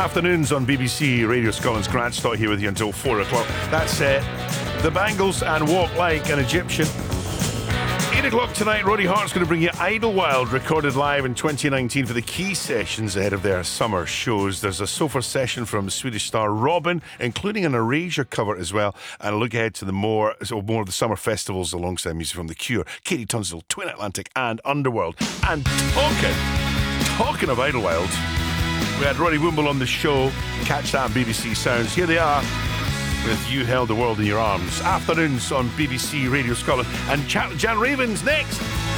Afternoons on BBC Radio Scotland's Grant Stott here with you until 4 o'clock. That's The Bangles and Walk Like an Egyptian. 8 o'clock tonight, Roddy Hart's going to bring you Idlewild, recorded live in 2019 for the key sessions ahead of their summer shows. There's a sofa session from Swedish star Robin, including an Erasure cover as well, and a look ahead to more of the summer festivals alongside music from The Cure, Katie Tunstall, Twin Atlantic and Underworld. And talking of Idlewild, we had Roddy Wimble on the show. Catch that on BBC Sounds. Here they are with You Held the World in Your Arms. Afternoons on BBC Radio Scotland. And Jan Ravens next.